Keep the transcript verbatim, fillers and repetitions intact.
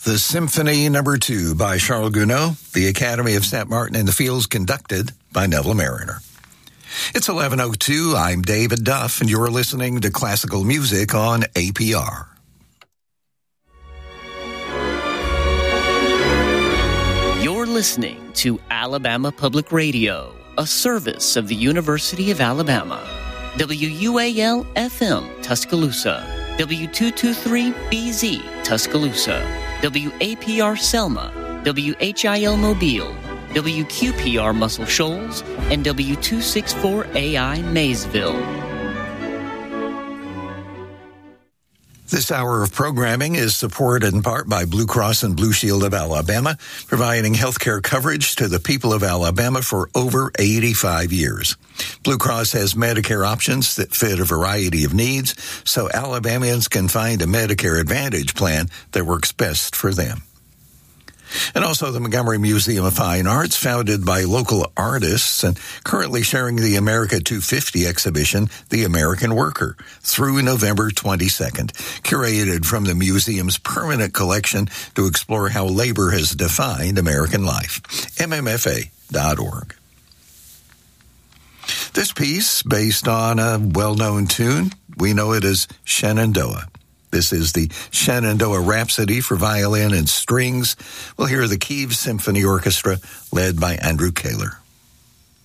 The Symphony Number Two by Charles Gounod, the Academy of Saint Martin in the Fields, conducted by Neville Mariner. It's eleven oh two. I'm David Duff, and you're listening to classical music on A P R. You're listening to Alabama Public Radio, a service of the University of Alabama. W U A L F M, Tuscaloosa. W two twenty-three B Z, Tuscaloosa. W A P R Selma, W H I L Mobile, W Q P R Muscle Shoals, and W two sixty-four A I Maysville. This hour of programming is supported in part by Blue Cross and Blue Shield of Alabama, providing health care coverage to the people of Alabama for over eighty-five years. Blue Cross has Medicare options that fit a variety of needs, so Alabamians can find a Medicare Advantage plan that works best for them. And also the Montgomery Museum of Fine Arts, founded by local artists and currently sharing the America two fifty exhibition, The American Worker, through November twenty-second, curated from the museum's permanent collection to explore how labor has defined American life. M M F A dot org. This piece, based on a well-known tune, we know it as Shenandoah. This is the Shenandoah Rhapsody for violin and strings. We'll hear the Kiev Symphony Orchestra led by Andrew Kaler.